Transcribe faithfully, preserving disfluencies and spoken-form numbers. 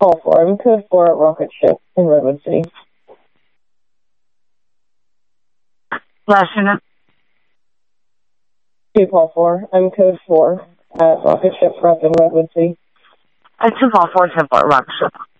Paul four. I'm code four at Rocket Ship in Redwood City. Last unit. Two Paul four. I'm code four at Rocket Ship Prep in Redwood City. I two Paul four, ten four, Rocket Ship.